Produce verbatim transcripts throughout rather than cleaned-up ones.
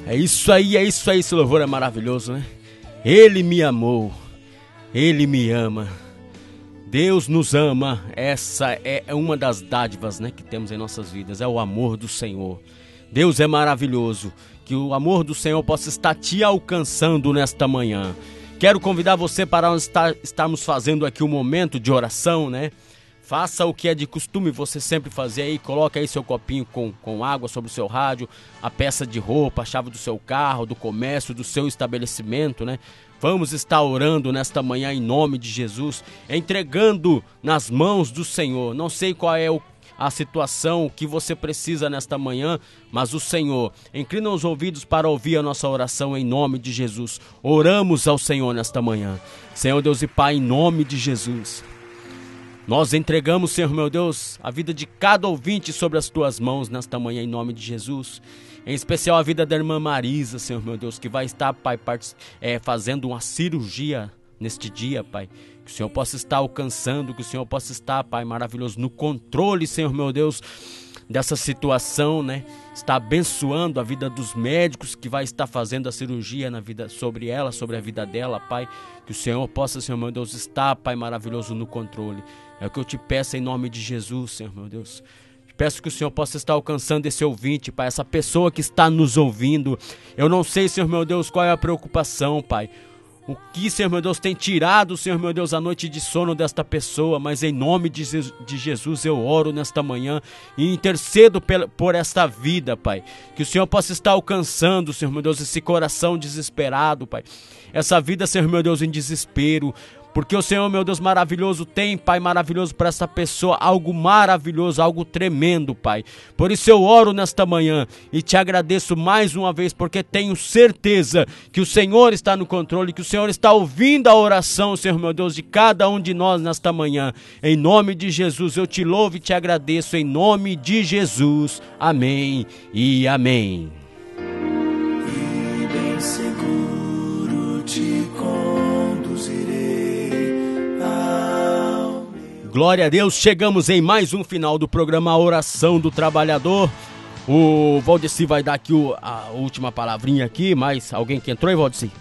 É isso aí, é isso aí, esse louvor é maravilhoso, né? Ele me amou, Ele me ama, Deus nos ama. Essa é uma das dádivas, né, que temos em nossas vidas, é o amor do Senhor. Deus é maravilhoso, que o amor do Senhor possa estar te alcançando nesta manhã. Quero convidar você para estar, estarmos fazendo aqui um momento de oração, né? Faça o que é de costume você sempre fazer aí, coloque aí seu copinho com, com água sobre o seu rádio, a peça de roupa, a chave do seu carro, do comércio, do seu estabelecimento, né? Vamos estar orando nesta manhã em nome de Jesus, entregando nas mãos do Senhor. Não sei qual é o, a situação que você precisa nesta manhã, mas o Senhor, inclina os ouvidos para ouvir a nossa oração em nome de Jesus. Oramos ao Senhor nesta manhã. Senhor Deus e Pai, em nome de Jesus, nós entregamos, Senhor meu Deus, a vida de cada ouvinte sobre as Tuas mãos nesta manhã, em nome de Jesus. Em especial a vida da irmã Marisa, Senhor meu Deus, que vai estar, Pai, part... é, fazendo uma cirurgia neste dia, Pai. Que o Senhor possa estar alcançando, que o Senhor possa estar, Pai, maravilhoso, no controle, Senhor meu Deus, dessa situação, né? Está abençoando a vida dos médicos que vai estar fazendo a cirurgia na vida, sobre ela, sobre a vida dela, Pai. Que o Senhor possa, Senhor meu Deus, estar, Pai, maravilhoso, no controle. É o que eu te peço em nome de Jesus, Senhor meu Deus. Te peço que o Senhor possa estar alcançando esse ouvinte, Pai, essa pessoa que está nos ouvindo. Eu não sei, Senhor meu Deus, qual é a preocupação, Pai. O que, Senhor meu Deus, tem tirado, Senhor meu Deus, a noite de sono desta pessoa, mas em nome de Jesus eu oro nesta manhã e intercedo por esta vida, Pai. Que o Senhor possa estar alcançando, Senhor meu Deus, esse coração desesperado, Pai. Essa vida, Senhor meu Deus, em desespero. Porque o Senhor, meu Deus, maravilhoso, tem, Pai, maravilhoso para essa pessoa, algo maravilhoso, algo tremendo, Pai. Por isso eu oro nesta manhã e te agradeço mais uma vez, porque tenho certeza que o Senhor está no controle, que o Senhor está ouvindo a oração, Senhor, meu Deus, de cada um de nós nesta manhã. Em nome de Jesus, eu te louvo e te agradeço, em nome de Jesus. Amém e amém. E bem seguro te conduzirei. Glória a Deus, chegamos em mais um final do programa Oração do Trabalhador. O Valdeci vai dar aqui o, a última palavrinha aqui, mas alguém que entrou aí, Valdeci?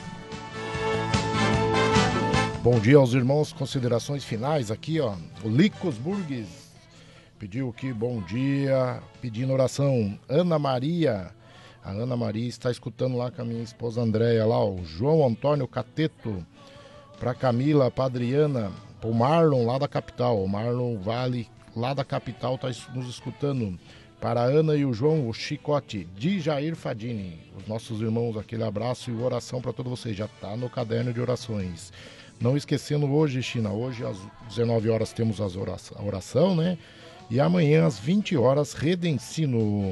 Bom dia aos irmãos, considerações finais aqui, ó. O Licos Burgues pediu aqui bom dia, pedindo oração. Ana Maria, a Ana Maria está escutando lá com a minha esposa Andréia lá, o João Antônio Cateto, para Camila, para Adriana, o Marlon lá da capital, o Marlon Vale lá da capital está nos escutando. Para a Ana e o João, o Chicote, de Jair Fadini, os nossos irmãos, aquele abraço e oração para todos vocês, já está no caderno de orações. Não esquecendo hoje, China, hoje às dezenove horas temos as oração, a oração, né? E amanhã às vinte horas, Redencino.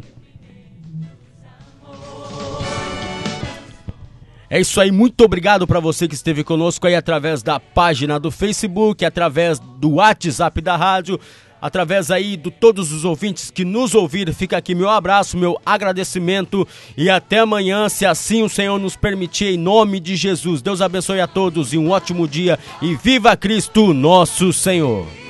É isso aí, muito obrigado para você que esteve conosco aí através da página do Facebook, através do WhatsApp da rádio, através aí de todos os ouvintes que nos ouviram. Fica aqui meu abraço, meu agradecimento e até amanhã, se assim o Senhor nos permitir, em nome de Jesus. Deus abençoe a todos e um ótimo dia e viva Cristo nosso Senhor.